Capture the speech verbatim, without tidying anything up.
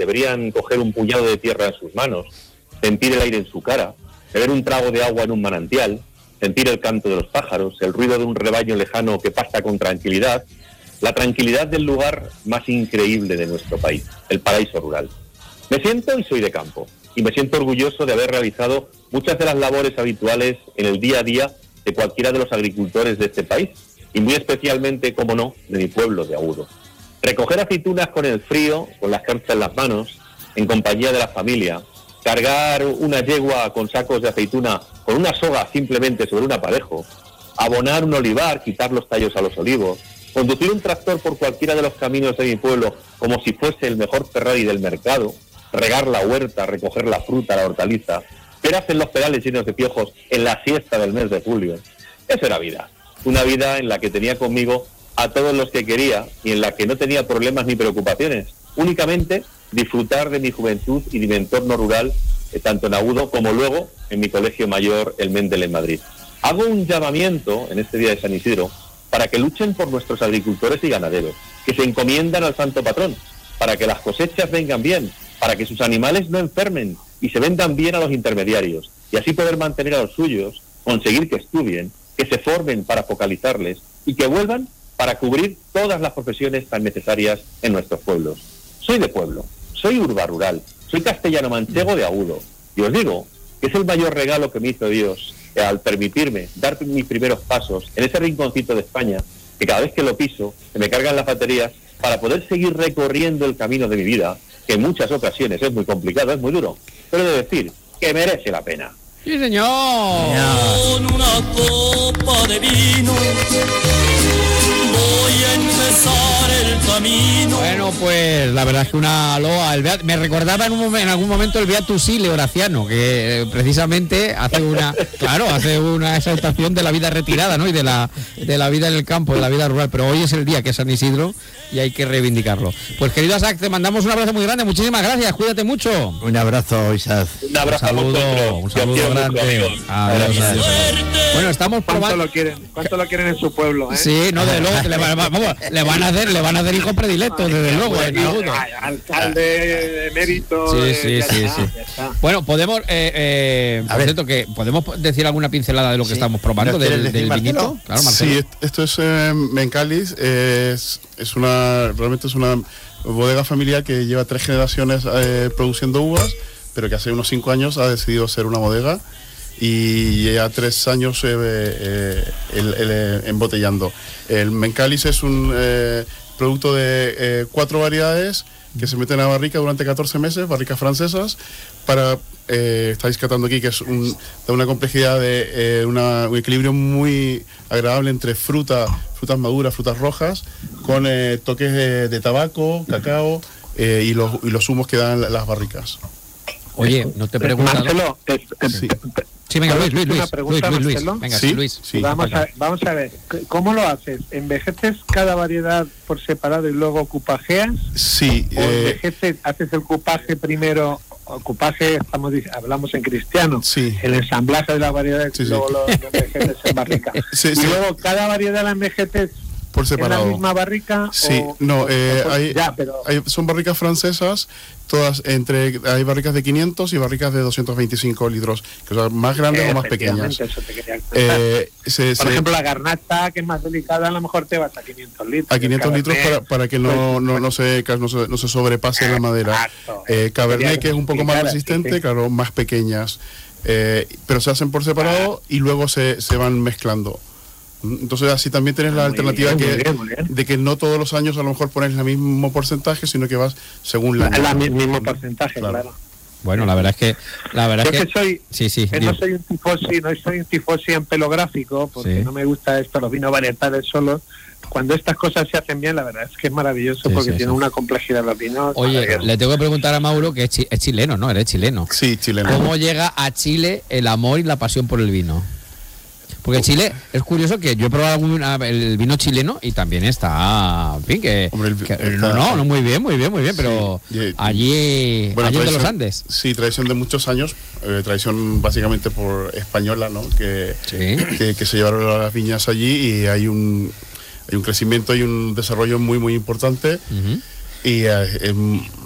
deberían coger un puñado de tierra en sus manos, sentir el aire en su cara, beber un trago de agua en un manantial, sentir el canto de los pájaros, el ruido de un rebaño lejano que pasa con tranquilidad, la tranquilidad del lugar más increíble de nuestro país, el paraíso rural. Me siento y soy de campo, y me siento orgulloso de haber realizado muchas de las labores habituales en el día a día de cualquiera de los agricultores de este país, y muy especialmente, como no, de mi pueblo de Agudo. Recoger aceitunas con el frío, con las cartas en las manos, en compañía de la familia, cargar una yegua con sacos de aceituna con una soga simplemente sobre un aparejo, abonar un olivar, quitar los tallos a los olivos, conducir un tractor por cualquiera de los caminos de mi pueblo como si fuese el mejor Ferrari del mercado, regar la huerta, recoger la fruta, la hortaliza, peras en los pedales llenos de piojos en la siesta del mes de julio. Eso era vida, una vida en la que tenía conmigo a todos los que quería y en la que no tenía problemas ni preocupaciones, únicamente disfrutar de mi juventud y de mi entorno rural, eh, tanto en Agudo como luego en mi colegio mayor, el Mendel, en Madrid. Hago un llamamiento en este día de San Isidro para que luchen por nuestros agricultores y ganaderos, que se encomiendan al santo patrón, para que las cosechas vengan bien, para que sus animales no enfermen y se vendan bien a los intermediarios, y así poder mantener a los suyos, conseguir que estudien, que se formen para focalizarles y que vuelvan para cubrir todas las profesiones tan necesarias en nuestros pueblos. Soy de pueblo, soy urba rural, soy castellano manchego de Agudo, y os digo que es el mayor regalo que me hizo Dios eh, al permitirme dar mis primeros pasos en ese rinconcito de España, que cada vez que lo piso se me cargan las baterías para poder seguir recorriendo el camino de mi vida, que en muchas ocasiones es muy complicado, es muy duro, pero he de decir que merece la pena. ¡Sí, señor! Con una copa de vino voy a empezar el camino. Bueno, pues la verdad es que una loa. El Beat, me recordaba en, un momento, en algún momento el Beatus Ile Horaciano, que eh, precisamente hace una, claro, hace una exaltación de la vida retirada, ¿no? Y de la de la vida en el campo, de la vida rural. Pero hoy es el día que es San Isidro y hay que reivindicarlo. Pues querido Asaf, te mandamos un abrazo muy grande. Muchísimas gracias. Cuídate mucho. Un abrazo, Isaac. Un abrazo, Un saludo, a vosotros. un saludo grande. Adiós, adiós. Bueno, estamos ¿Cuánto probando. lo quieren? ¿Cuánto lo quieren en su pueblo, eh? Sí, no, desde luego, le, va- vamos, le van a hacer, le van a hacer hijos predilectos, desde luego, en Agudo. Ay, alcalde de mérito. Sí, eh, sí, ya sí, está, sí. ya está. Bueno, podemos, eh, eh, por ver. cierto, que podemos decir alguna pincelada de lo que Sí. estamos probando, ¿Lo del, quieres del decir, vinito. Marcelo? Claro, Marcelo. Sí, est- esto es eh, Mencalis, es, es una, realmente es una bodega familiar que lleva tres generaciones eh, produciendo uvas, pero que hace unos cinco años ha decidido ser una bodega y ya tres años eh, eh, el, el, eh, embotellando. El Mencalis es un eh, producto de eh, cuatro variedades que se meten a barrica durante catorce meses, barricas francesas, para, eh, estáis catando aquí, que es un, de una complejidad de eh, una, un equilibrio muy agradable entre fruta, frutas maduras, frutas rojas, con eh, toques de, de tabaco, cacao eh, y, los, y los zumos que dan las barricas. Oye, no te pregunto. Marcelo, es- es- Sí. Sí, venga, Luis, Luis, una Luis, pregunta, Luis, Luis, Luis. Marcelo. Venga, Sí, sí, Luis. sí. vamos, a, vamos a ver, ¿cómo lo haces? ¿Envejeces cada variedad por separado y luego cupajeas? Sí, ¿O eh, envejeces, haces el cupaje primero? Ocupaje, estamos dic- hablamos en cristiano, Sí. el ensamblaje de las variedades Sí, y sí. luego lo, lo envejeces en barrica. Sí, y sí. luego cada variedad la envejeces por en separado. la misma barrica. Sí, o, no, o- eh, o- hay, ya, pero hay- son barricas francesas, todas entre, hay barricas de quinientos y barricas de doscientos veinticinco litros, que son más grandes o más pequeñas. efectivamente, eso te quería comentar. Eh, se- Por se- ejemplo, la garnacha, que es más delicada, a lo mejor te vas a quinientos litros. a quinientos El litros Cabernet, para, para que no, no, no, se, no, se, no se sobrepase la madera. Exacto. Eh, Cabernet, que es un poco más Claro, resistente, sí, sí. claro, más pequeñas. Eh, pero se hacen por separado y luego se, se van mezclando. Entonces así también tienes la Muy alternativa bien, muy que, bien, muy bien. de que no todos los años a lo mejor pones el mismo porcentaje, sino que vas según la... Es el mismo porcentaje, Claro. claro. Bueno, la verdad es que, la verdad Yo es que que, soy, sí, sí, que digo. no soy un tifosi, no soy un tifosi en pelográfico, porque Sí. no me gusta esto, los vinos varietales solos. Cuando estas cosas se hacen bien, la verdad es que es maravilloso, Sí, porque sí, tiene sí. una complejidad los vinos. Oye, maravillosa. le tengo que preguntar a Mauro, que es, chi- es chileno, ¿no? Eres chileno. Sí, chileno. ¿Cómo llega a Chile el amor y la pasión por el vino? Porque Chile, es curioso que yo he probado alguna- el vino chileno y también está, en fin, que, Hombre, el- que- está- no, no, no, muy bien, muy bien, muy bien, pero Sí, y- allí, Bueno, allí de los tradición- Andes. Sí, tradición de muchos años, eh, tradición básicamente por española, ¿no? Que, Sí. que, que se llevaron las viñas allí y hay un, hay un crecimiento y un desarrollo muy, muy importante. Ujú. Y eh, em,